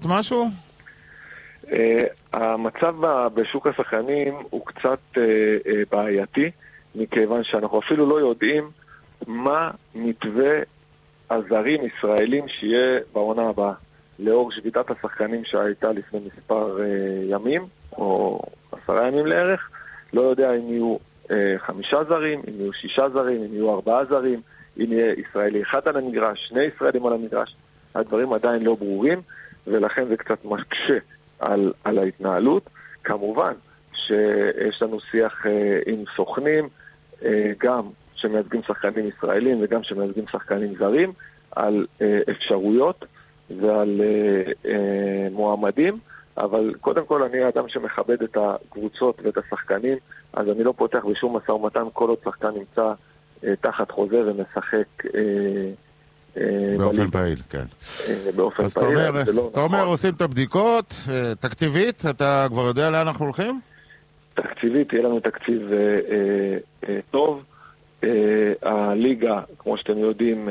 משהו? המצב בשוק השחקנים הוא קצת בעייתי, מכיוון שאנחנו אפילו לא יודעים מה מתווה הזרים ישראלים שיהיה בעונה הבאה. לאור שביתת השחקנים שהייתה לפני מספר ימים, או 10 ימים לערך, לא יודע אם יהיו 5 זרים, אם יהיו 6 זרים, אם יהיו 4 זרים, אם יהיה ישראלי אחד על המגרש, 2 ישראלים על המגרש. הדברים עדיין לא ברורים, ולכן זה קצת מקשה על ההתנהלות. כמובן שיש לנו שיח עם סוכנים, גם שמייצגים שחקנים ישראלים וגם שמייצגים שחקנים זרים, על אפשרויות ועל מועמדים, אבל קודם כל אני אדם שמכבד את הקבוצות ואת השחקנים, אז אני לא פותח בשום משא ומתן כל עוד שחקן נמצא תחת חוזה ומשחק באופן פעיל, כן. באופן פעיל. אתה אומר, עושים את הבדיקות, תקציבית, אתה כבר יודע לאן אנחנו הולכים? תקציבית, יהיה לנו תקציב טוב. הליגה, כמו שאתם יודעים,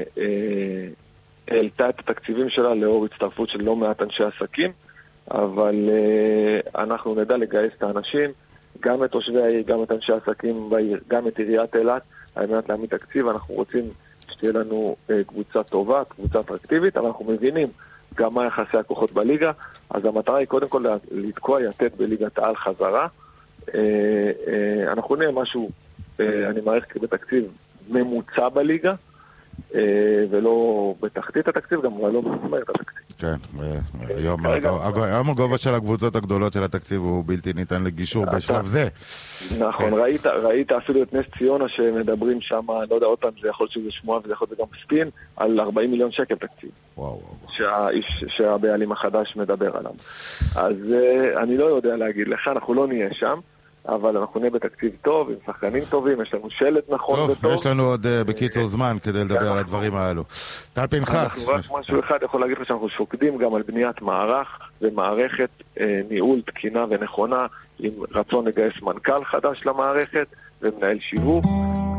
העלתה את התקציבים שלה לאור הצטרפות של לא מעט אנשי עסקים, אבל אנחנו נדע לגייס את האנשים, גם את תושבי העיר, גם את אנשי העסקים בעיר, גם את עיריית אילת, על מנת להעמיד תקציב. אנחנו רוצים שתהיה לנו קבוצה טובה, קבוצה אטרקטיבית, אבל אנחנו מבינים גם מה יחסי הכוחות בליגה, אז המטרה היא קודם כל לתקוע יתד בליגת העל חזרה. אנחנו נהיה משהו, אני מעריך בתקציב ממוצע בליגה, ולא בתחתית התקציב, גם לא במסמר את התקציב. כן, היום הגובה של הקבוצות הגדולות של התקציב הוא בלתי ניתן לגישור בשלב זה. נכון, ראית אפילו את נס ציונה שמדברים שם, לא יודע, עוד פעם, זה יכול להיות שזה שמועה וזה יכול להיות גם ספין, על 40 מיליון שקל תקציב. שהבעלים החדש מדבר עליו. אז אני לא יודע להגיד לך, אנחנו לא נהיה שם, אבל אנחנו נהיה בתקציב טוב, עם שחקנים טובים, יש לנו שלט נכון וטוב. טוב, יש לנו עוד בקיצור זמן כדי לדבר על הדברים האלו. טל פנחס. רק משהו אחד יכול להגיד לך שאנחנו שוקדים גם על בניית מערך ומערכת ניהול תקינה ונכונה, עם רצון לגייס מנכ"ל חדש למערכת ומנהל שיווק.